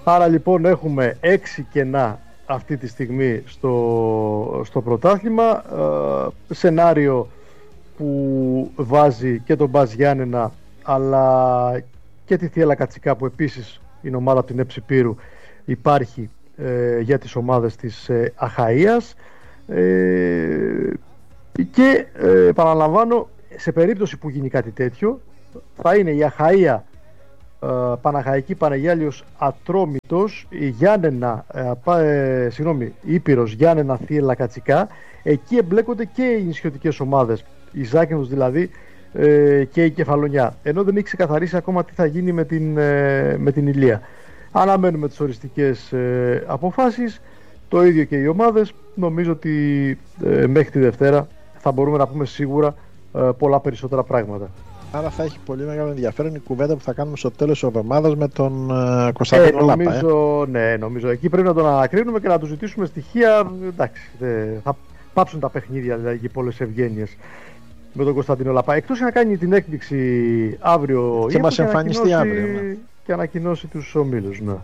Άρα λοιπόν έχουμε 6 κενά αυτή τη στιγμή στο πρωτάθλημα. Σενάριο που βάζει και τον Μπας Γιάννενα αλλά και τη Θεία Λακατσικά, που επίσης είναι ομάδα από την Εψιπήρου, υπάρχει για τις ομάδες της Αχαΐας. Και επαναλαμβάνω, σε περίπτωση που γίνει κάτι τέτοιο, θα είναι η Αχαΐα Παναχαϊκή Πανεγιάλιος Ατρόμητος, η Ήπειρος Γιάννενα Θεία Λακατσικά. Εκεί εμπλέκονται και οι νησιωτικές ομάδες, η Ζάκυνθος δηλαδή και η Κεφαλονιά, ενώ δεν έχει ξεκαθαρίσει ακόμα τι θα γίνει με την Ηλία. Αναμένουμε τις οριστικές αποφάσεις, το ίδιο και οι ομάδες. Νομίζω ότι μέχρι τη Δευτέρα θα μπορούμε να πούμε σίγουρα πολλά περισσότερα πράγματα. Άρα θα έχει πολύ μεγάλο ενδιαφέρον η κουβέντα που θα κάνουμε στο τέλος της εβδομάδας με τον Κωνσταντίνο Λάπα. Νομίζω εκεί πρέπει να τον ανακρίνουμε και να του ζητήσουμε στοιχεία. Εντάξει, θα πάψουν τα παιχνίδια δηλαδή, και πολλές ευγένειες με τον Κωνσταντίνο Λάπα. Εκτός να κάνει την έκπληξη αύριο και μας εμφανιστεί αύριο, και ανακοινώσει τους ομίλους. Ναι.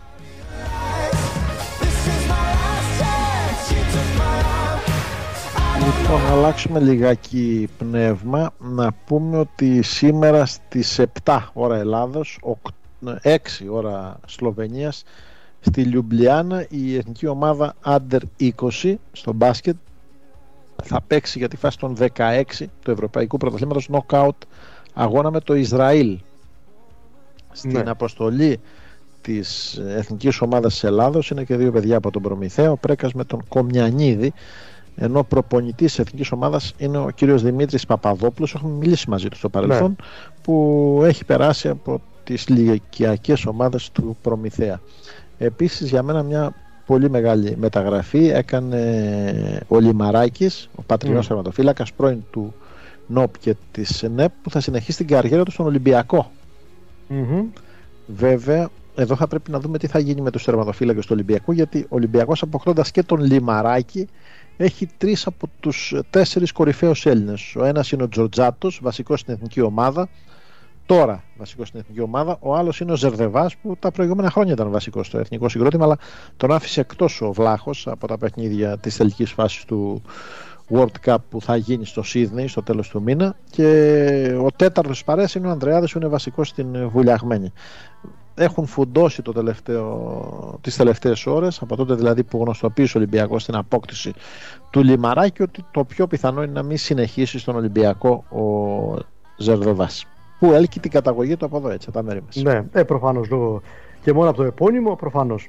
Λοιπόν, να αλλάξουμε λιγάκι πνεύμα, να πούμε ότι σήμερα στις 7 ώρα Ελλάδος, 6 ώρα Σλοβενίας, στη Λιουμπλιάνα η εθνική ομάδα Under 20 στο μπάσκετ θα παίξει για τη φάση των 16 του Ευρωπαϊκού Πρωταθλήματος Knockout αγώνα με το Ισραήλ. Στην αποστολή της εθνικής ομάδας της Ελλάδος είναι και δύο παιδιά από τον Προμηθέα, ο Πρέκας με τον Κομιανίδη, ενώ προπονητής της εθνικής ομάδας είναι ο κύριος Δημήτρης Παπαδόπουλος. Έχουμε μιλήσει μαζί του στο παρελθόν, που έχει περάσει από τις ηλικιακές ομάδες του Προμηθέα. Επίσης για μένα μια πολύ μεγάλη μεταγραφή έκανε ο Λιμαράκης, ο πατριός τερματοφύλακας, πρώην του ΝΟΠ και της ΝΕΠ, που θα συνεχίσει την καριέρα του στον Ολυμπιακό. Βέβαια εδώ θα πρέπει να δούμε τι θα γίνει με τους τερματοφύλακες του Ολυμπιακού, γιατί ο Ολυμπιακός, αποκτώντας και τον Λιμαράκη, έχει 3 από τους 4 κορυφαίους Έλληνες. Ο ένας είναι ο Τζορτζάτος, βασικός στην εθνική ομάδα, τώρα βασικός στην εθνική ομάδα. Ο άλλος είναι ο Ζερδεβάς, που τα προηγούμενα χρόνια ήταν βασικός στο εθνικό συγκρότημα, αλλά τον άφησε εκτός ο Βλάχος από τα παιχνίδια της τελικής φάσης του World Cup που θα γίνει στο Σίδνεϊ στο τέλος του μήνα. Και ο τέταρτος της παρέας είναι ο Ανδρεάδης, που είναι βασικός στην Βουλιαγμένη. Έχουν φουντώσει τις τελευταίες ώρες, από τότε δηλαδή που γνωστοποίησε ο Ολυμπιακός την απόκτηση του Λιμαράκη, ότι το πιο πιθανό είναι να μην συνεχίσει στον Ολυμπιακό ο Ζερδεβάς, που έλκει την καταγωγή του από εδώ, έτσι, από τα μέρη μας. Ναι, προφανώς, λόγω και μόνο από το επώνυμο, προφανώς.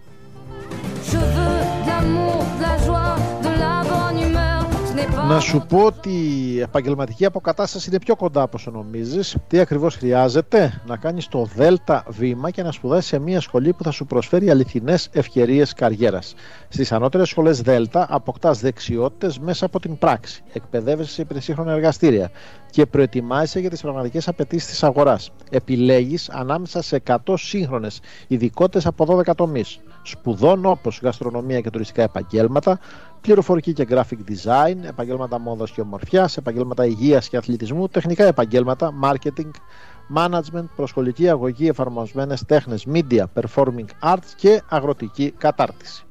Να σου πω ότι η επαγγελματική αποκατάσταση είναι πιο κοντά από όσο νομίζεις. Τι ακριβώς χρειάζεται? Να κάνεις το δέλτα βήμα και να σπουδάσεις σε μια σχολή που θα σου προσφέρει αληθινές ευκαιρίες καριέρας. Στις ανώτερες σχολές δέλτα αποκτάς δεξιότητες μέσα από την πράξη, εκπαιδεύεσαι σε υπερσύγχρονα εργαστήρια και προετοιμάζεσαι για τις πραγματικές απαιτήσεις της αγοράς. Επιλέγεις ανάμεσα σε 100 σύγχρονες ειδικότητες από 12 τομείς σπουδών, όπως γαστρονομία και τουριστικά επαγγέλματα, πληροφορική και graphic design, επαγγέλματα μόδας και ομορφιάς, επαγγέλματα υγείας και αθλητισμού, τεχνικά επαγγέλματα, marketing, management, προσχολική αγωγή, εφαρμοσμένες τέχνες, media, performing arts και αγροτική κατάρτιση.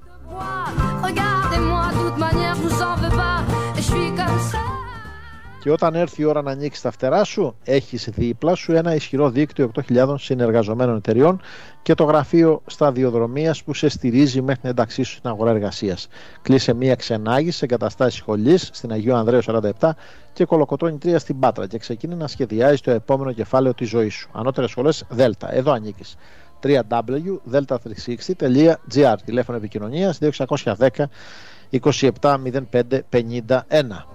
Και όταν έρθει η ώρα να ανοίξεις τα φτερά σου, έχεις δίπλα σου ένα ισχυρό δίκτυο 8.000 συνεργαζομένων εταιριών και το γραφείο σταδιοδρομίας που σε στηρίζει μέχρι την ένταξή σου στην αγορά εργασίας. Κλείσε μία ξενάγηση σε εγκαταστάσεις σχολής στην Αγίου Ανδρέου 47 και Κολοκοτρώνη 3 στην Πάτρα και ξεκίνη να σχεδιάζει το επόμενο κεφάλαιο της ζωής σου. Ανώτερες σχολές Δέλτα. Εδώ ανήκεις. www.delta360.gr. Τηλέφωνο επικοινωνίας 2610 27 05 51.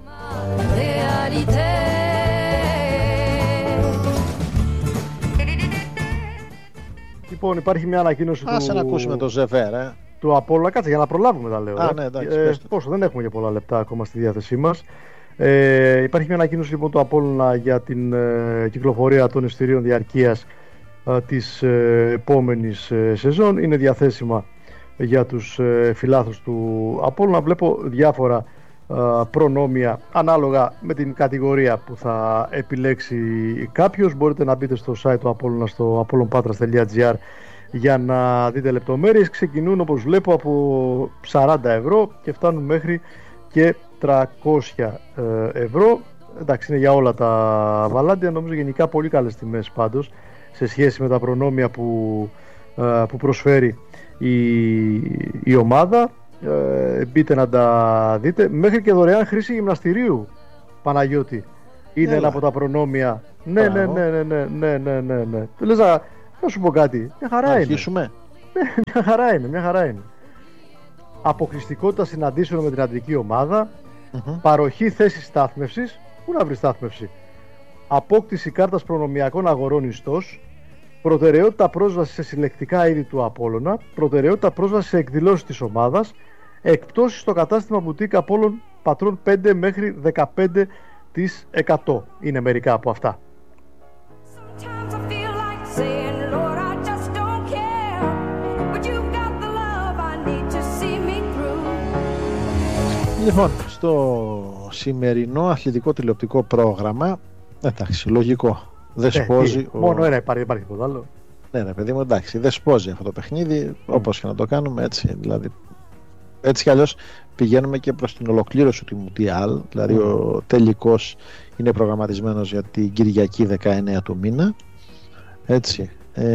Λοιπόν, υπάρχει μια ανακοίνωση να ακούσουμε το Ζεβέρ, του Απόλλωνα. Κάτσε για να προλάβουμε, τα λέω. Ναι, εντάξει, πόσο, δεν έχουμε για πολλά λεπτά ακόμα στη διάθεσή μας. Υπάρχει μια ανακοίνωση λοιπόν του Απόλλωνα για την κυκλοφορία των εισιτηρίων διαρκείας της επόμενης σεζόν. Είναι διαθέσιμα για τους φιλάθλους του Απόλλωνα. Βλέπω διάφορα προνόμια ανάλογα με την κατηγορία που θα επιλέξει κάποιος. Μπορείτε να μπείτε στο site του Απόλλωνα, στο apollonpatras.gr, Για να δείτε λεπτομέρειες, ξεκινούν όπως βλέπω από 40 ευρώ και φτάνουν μέχρι και 300 ευρώ. Εντάξει, είναι για όλα τα βαλάντια, νομίζω γενικά πολύ καλές τιμές πάντως σε σχέση με τα προνόμια που προσφέρει η ομάδα. Μπείτε να τα δείτε. Μέχρι και δωρεάν χρήση γυμναστηρίου, Παναγιώτη, είναι ένα από τα προνόμια. Ναι. Λες να σου πω κάτι, μια χαρά είναι. Αρχίσουμε. Μια χαρά είναι. Αποκλειστικότητα συναντήσεων με την αντρική ομάδα, παροχή θέσης στάθμευσης. Πού να βρει στάθμευση? Απόκτηση κάρτας προνομιακών αγορών ιστός, προτεραιότητα πρόσβαση σε συλλεκτικά είδη του Απόλλωνα, προτεραιότητα πρόσβαση σε εκδηλώσεις της ομάδας, εκπτώσεις στο κατάστημα μπουτίκ Απόλλων Πατρών 5 μέχρι 15%. Είναι μερικά από αυτά. Λοιπόν, στο σημερινό αθλητικό τηλεοπτικό πρόγραμμα, εντάξει, λογικό, δεσπόζει. Μόνο ένα υπάρχει τίποτα άλλο. Ναι, παιδί μου, εντάξει, δεσπόζει αυτό το παιχνίδι, όπως και να το κάνουμε, έτσι. Δηλαδή, έτσι κι αλλιώς πηγαίνουμε και προς την ολοκλήρωση του Μουντιάλ. Δηλαδή, ο τελικός είναι προγραμματισμένος για την Κυριακή 19 του μήνα. Έτσι.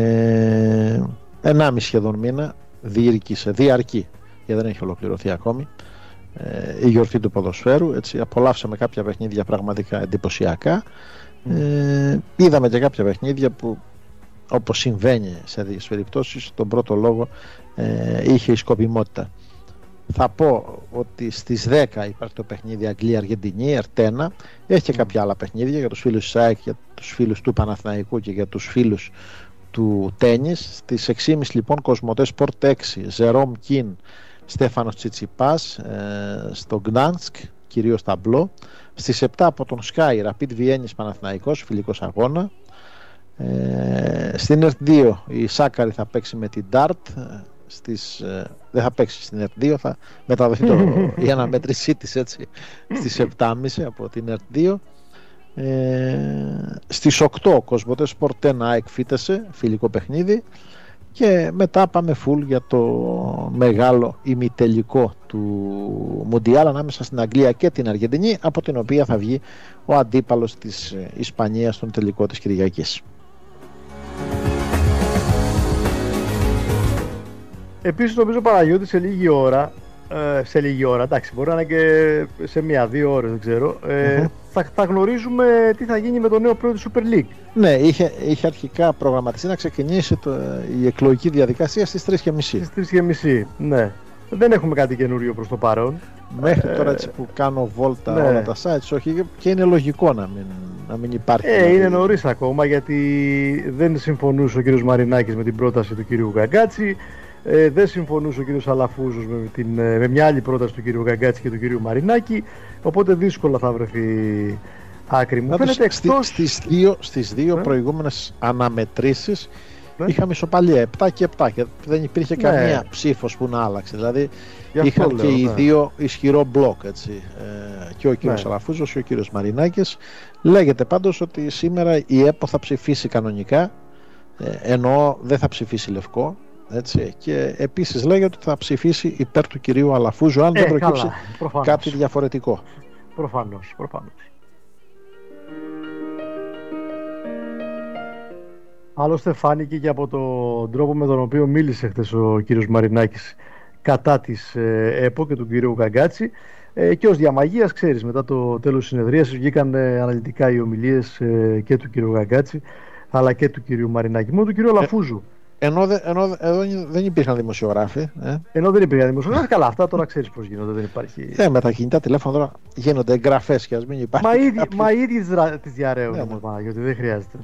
1,5 σχεδόν μήνα διαρκεί, γιατί δεν έχει ολοκληρωθεί ακόμη η γιορτή του ποδοσφαίρου. Έτσι, απολαύσαμε κάποια παιχνίδια πραγματικά εντυπωσιακά. Είδαμε και κάποια παιχνίδια που, όπως συμβαίνει σε τέτοιες περιπτώσεις, τον πρώτο λόγο είχε η σκοπιμότητα. Θα πω ότι στις 10 υπάρχει το παιχνίδι Αγγλία-Αργεντινή, Ερτένα. Έχει και κάποια άλλα παιχνίδια για τους φίλους της ΑΕΚ, για τους φίλους του Παναθηναϊκού και για τους φίλους του τένις. Στις 6.30 λοιπόν Κοσμοτέ Sport 6, Ζερόμ Κιν, Στέφανος Τσιτσιπάς στο Γκτάνσκ, κυρίως ταμπλό. Στις 7 από τον Sky, Rapid Βιέννης Παναθηναϊκός, φιλικός αγώνα. Στην ΕΡΤ2 η Σάκαρη θα παίξει με την Ντάρτ. Δεν θα παίξει στην ΕΡΤ2, θα μεταδοθεί η αναμέτρησή της, έτσι, στις 7.30 από την ΕΡΤ2. Στις 8 Κοσμοτέ Sport 1 ΑΕΚ Φίτεσε, φιλικό παιχνίδι. Και μετά πάμε full για το μεγάλο ημιτελικό του Μουντιάλ ανάμεσα στην Αγγλία και την Αργεντινή, από την οποία θα βγει ο αντίπαλος της Ισπανίας στον τελικό της Κυριακής. Επίσης νομίζω, Παναγιώτη, σε λίγη ώρα, εντάξει, μπορεί να είναι και σε 1-2 ώρες, δεν ξέρω, θα γνωρίζουμε τι θα γίνει με το νέο πρόεδρο του Super League. Ναι, είχε αρχικά προγραμματιστεί να ξεκινήσει η εκλογική διαδικασία στις 3.30. Στις 3.30, ναι. Δεν έχουμε κάτι καινούριο προς το παρόν. Μέχρι τώρα, έτσι που κάνω βόλτα όλα τα sites, όχι, και είναι λογικό να μην υπάρχει. Είναι νωρίς ακόμα, γιατί δεν συμφωνούσε ο κ. Μαρινάκης με την πρόταση του κ. Γκαγκάτση. Δεν συμφωνούσε ο κ. Αλαφούζος με μια άλλη πρόταση του κ. Γκαγκάτση και του κ. Μαρινάκη, οπότε δύσκολα θα βρεθεί άκρη. Μου φαίνεται στις δύο προηγούμενες αναμετρήσεις είχαμε ισοπαλία 7 και 7 και δεν υπήρχε καμία ψήφος που να άλλαξε. Δηλαδή είχαν και οι δύο ισχυρό μπλοκ, έτσι, και ο κ. Αλαφούζος και ο κ. Μαρινάκης. Λέγεται πάντως ότι σήμερα η ΕΠΟ θα ψηφίσει κανονικά, ενώ δεν θα ψηφίσει λευκό. Έτσι. Και επίσης λέγεται ότι θα ψηφίσει υπέρ του κυρίου Αλαφούζου, αν δεν προκύψει κάτι διαφορετικό. Προφανώς. Άλλωστε φάνηκε και από τον τρόπο με τον οποίο μίλησε χθες ο κύριος Μαρινάκης κατά της ΕΠΟ και του κυρίου Γκαγκάτση, και ως διαμαγείας, ξέρεις, μετά το τέλος της συνεδρίασης βγήκαν αναλυτικά οι ομιλίες και του κυρίου Γκαγκάτση αλλά και του κυρίου Μαρινάκη, μόνο του κυρίου Αλαφούζου. Ενώ δεν υπήρχαν δημοσιογράφοι. Ενώ δεν υπήρχαν δημοσιογράφοι, καλά, αυτά τώρα ξέρεις πώς γίνονται, δεν υπάρχει. Με τα κινητά τηλέφωνα τώρα γίνονται εγγραφές και ας μην υπάρχει. Μα οι ίδιοι τις διαρρέουν, γιατί δεν χρειάζεται.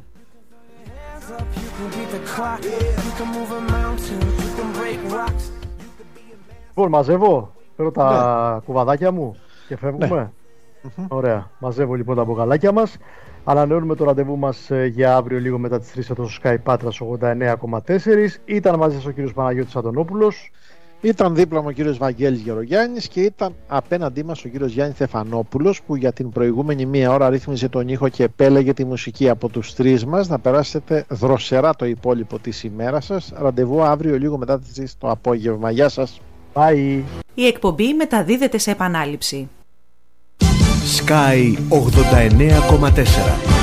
Λοιπόν, μαζεύω, φέρω τα κουβαδάκια μου και φεύγουμε. Ωραία, μαζεύω λοιπόν τα μπογαλάκια μας. Ανανεώνουμε το ραντεβού μας για αύριο λίγο μετά τις 3 εδώ στο Sky Pátras 89,4. Ήταν μαζί σας ο κύριος Παναγιώτης Αντωνόπουλος Ήταν δίπλα μου ο κύριος Βαγγέλης Γερογιάννης και ήταν απέναντί μας ο κύριος Γιάννης Στεφανόπουλος, που για την προηγούμενη μία ώρα ρύθμιζε τον ήχο και επέλεγε τη μουσική από τους τρεις μας. Να περάσετε δροσερά το υπόλοιπο της ημέρας σας. Ραντεβού αύριο λίγο μετά τις 3 το απόγευμα. Γεια σας. Bye. Η εκπομπή μεταδίδεται σε επανάληψη. Sky 89,4